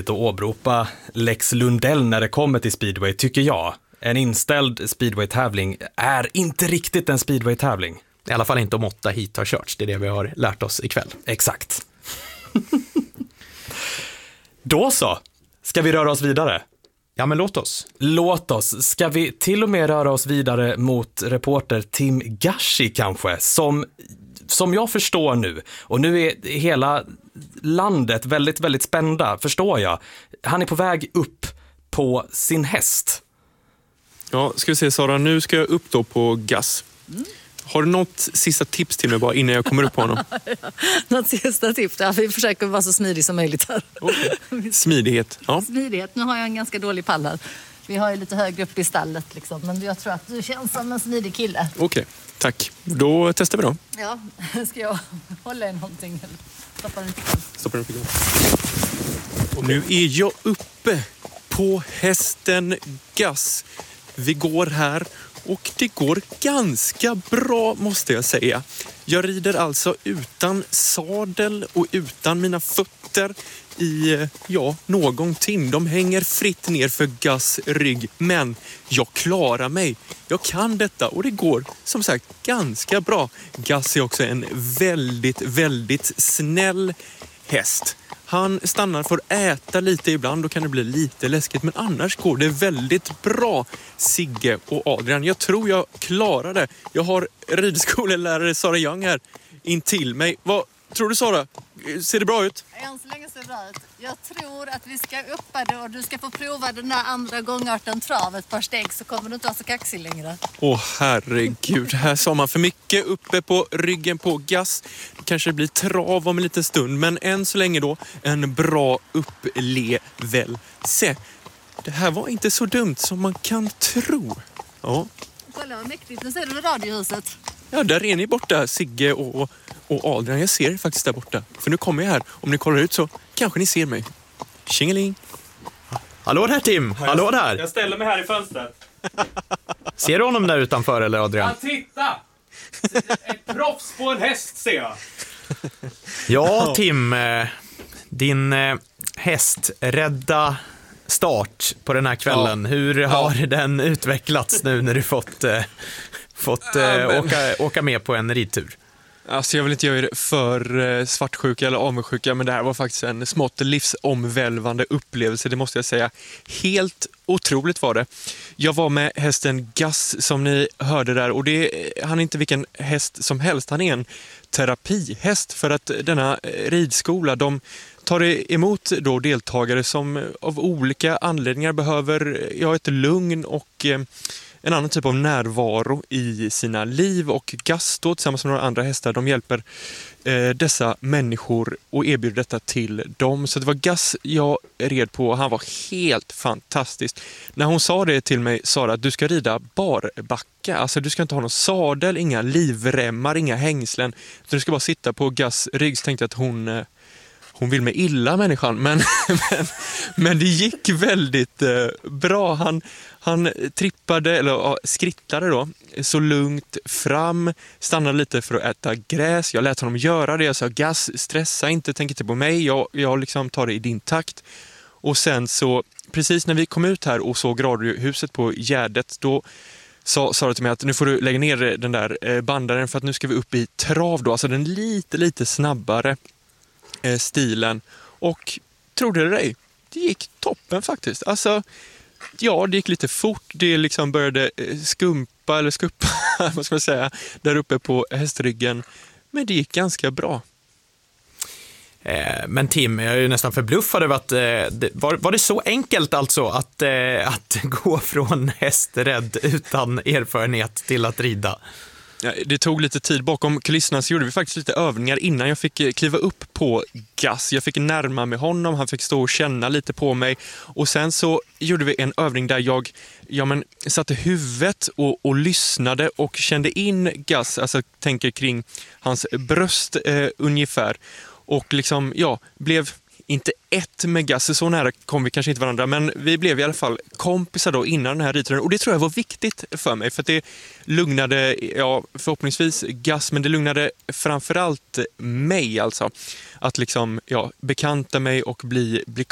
rimligt att åberopa Lex Lundell när det kommer till speedway, tycker jag. En inställd speedway-tävling är inte riktigt en speedway-tävling. I alla fall inte om 8 hit har körts, det är det vi har lärt oss ikväll. Exakt. Då så, ska vi röra oss vidare? Ja, men låt oss. Låt oss. Ska vi till och med röra oss vidare mot reporter Tim Gashi kanske, som jag förstår nu, och nu är hela landet väldigt, väldigt spända, förstår jag. Han är på väg upp på sin häst. Ja, ska vi se Sara, nu ska jag upp då på Gus. Har du något sista tips till mig bara innan jag kommer upp på honom? Något sista tips? Ja, vi försöker vara så smidig som möjligt här. Okay. Smidighet. Ja. Smidighet, nu har jag en ganska dålig pall här. Vi har ju lite högre upp i stallet liksom, men jag tror att du känns som en smidig kille. Okej, tack. Då testar vi då. Ja, ska jag hålla i någonting? Stoppa den i fickan. Stoppa den i fickan. Och nu är jag uppe på hästen Gus. Vi går här och det går ganska bra måste jag säga. Jag rider alltså utan sadel och utan mina fötter i någonting. De hänger fritt ner för Gus rygg, men jag klarar mig. Jag kan detta och det går som sagt ganska bra. Gus är också en väldigt, väldigt snäll häst. Han stannar för att äta lite ibland, då kan det bli lite läskigt, men annars går det väldigt bra. Sigge och Adrian, jag tror jag klarar det. Jag har ridskolelärare Sara Young här in till mig. Vad tror du Sara? Ser det bra ut? Än så länge ser det bra ut. Jag tror att vi ska uppa det och du ska få prova den där andra gångarten trav ett par steg, så kommer du inte vara så kaxig längre. Åh herregud, här sa man för mycket uppe på ryggen på Gus. Det kanske blir trav om en liten stund, men än så länge då en bra upplevelse. Det här var inte så dumt som man kan tro. Ja. Kolla vad mäktigt, nu ser du radiohuset. Ja, där är ni borta, Sigge och Adrian. Jag ser er faktiskt där borta. För nu kommer jag här. Om ni kollar ut så kanske ni ser mig. Tjingeling. Hallå där Tim, hallå där. Jag ställer mig här i fönstret. Ser du honom där utanför eller Adrian? Ja, titta! Ett proffs på en häst ser jag. Ja Tim, din hästrädda start på den här kvällen. Hur har den utvecklats nu när du fått åka med på en ridtur? Alltså jag vill inte göra er för svartsjuka eller avundsjuka, men det här var faktiskt en smått livsomvälvande upplevelse, det måste jag säga. Helt otroligt var det. Jag var med hästen Gus som ni hörde där, och han är inte vilken häst som helst, han är en terapihäst, för att denna ridskola, de tar emot då deltagare som av olika anledningar behöver ett lugn och en annan typ av närvaro i sina liv, och Gus då, tillsammans med några andra hästar, de hjälper dessa människor och erbjuder detta till dem. Så det var Gus jag red på, han var helt fantastisk. När hon sa det till mig, Sara, att du ska rida barbacka, alltså du ska inte ha någon sadel, inga livremmar, inga hängslen, du ska bara sitta på Gus rygg. Så tänkte jag att hon vill mig illa, människan, men det gick väldigt bra. Han trippade, eller skrittade då, så lugnt fram, stannade lite för att äta gräs. Jag lät honom göra det. Jag sa, Gus, stressa inte, tänk inte på mig. Jag liksom tar det i din takt. Och sen så, precis när vi kom ut här och såg radiohuset på Gärdet, då sa Sara till mig att nu får du lägga ner den där bandaren, för att nu ska vi upp i trav då, alltså den lite snabbare stilen. Och trodde det dig, det gick toppen faktiskt. Alltså, ja, det gick lite fort. Det liksom började skuppa, vad ska man säga, där uppe på hästryggen. Men det gick ganska bra. Men Tim, jag är ju nästan förbluffad över att var det så enkelt alltså att gå från hästrädd utan erfarenhet till att rida? Ja, det tog lite tid. Bakom kulisserna så gjorde vi faktiskt lite övningar innan jag fick kliva upp på Gus. Jag fick närma mig honom, han fick stå och känna lite på mig. Och sen så gjorde vi en övning där jag satte huvudet och lyssnade och kände in Gus, alltså tänker kring hans bröst ungefär. Och liksom, blev inte ett med Gus, så nära kom vi kanske inte varandra, men vi blev i alla fall kompisar då innan den här ridturen, och det tror jag var viktigt för mig, för att det lugnade, förhoppningsvis Gus, men det lugnade framförallt mig, alltså att liksom, bekanta mig och bli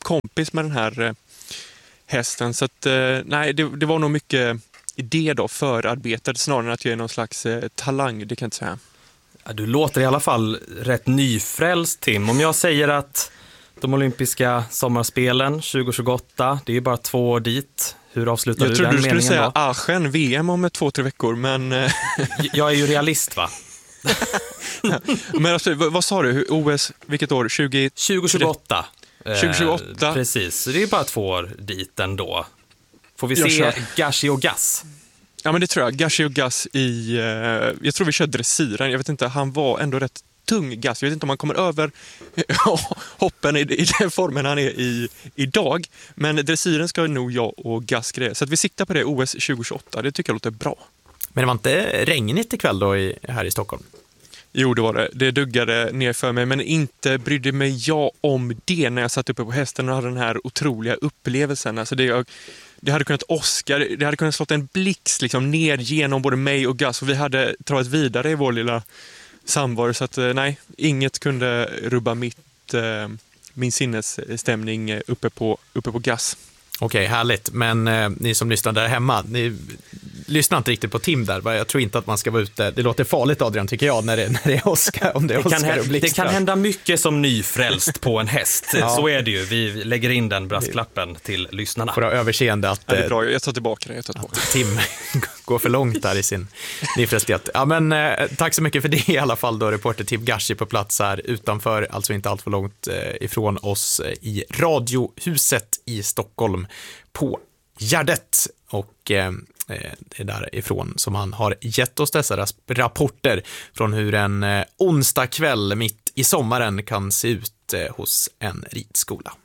kompis med den här hästen. Så att, nej, det var nog mycket idé då, förarbetet, snarare än att jag är någon slags talang, det kan jag inte säga. Ja, du låter i alla fall rätt nyfrälst, Tim. Om jag säger att de olympiska sommarspelen 2028, det är ju bara 2 år dit. Hur avslutar du den meningen då? Jag trodde du skulle säga Aachen, VM om 2-3 veckor, men... Jag är ju realist, va? Men alltså, vad sa du? OS, vilket år? 2028. 2028. Precis, så det är bara 2 år dit ändå. Får vi se Gashi och Gass? Ja, men det tror jag. Gashi och Gass i... jag tror vi kör dressyren. Jag vet inte, han var ändå rätt tung, Gass. Jag vet inte om han kommer över hoppen i den formen han är i idag. Men dressyren ska nog jag och Gass greja. Så att vi siktar på det OS 2028. Det tycker jag låter bra. Men det var inte regnigt ikväll då här i Stockholm? Jo, det var det. Det duggade ner för mig, men inte brydde mig jag om det när jag satt uppe på hästen och hade den här otroliga upplevelsen. Alltså det hade kunnat det hade kunnat slått en blixt liksom ner genom både mig och Gass, och vi hade travat vidare i vår lilla samvaro. Så att nej, inget kunde rubba min sinnesstämning uppe på Gass. Okej, härligt. Men ni som lyssnar där hemma, ni lyssnar inte riktigt på Tim där. Jag tror inte att man ska vara ute. Det låter farligt, Adrian, tycker jag, när det är Oscar. Om det är Oscar och det kan hända mycket som nyfrälst på en häst. Ja. Så är det ju. Vi lägger in den brasklappen till lyssnarna. Får ha överseende att det är bra. Jag tar tillbaka det. Tim går för långt där i sin nyfrälsthet. Ja, men tack så mycket för det i alla fall då, reporter Tim Gashi på plats här utanför, alltså inte allt för långt ifrån oss i Radiohuset i Stockholm på Gärdet. Och det är därifrån som han har gett oss dessa rapporter från hur en onsdag kväll mitt i sommaren kan se ut hos en ridskola.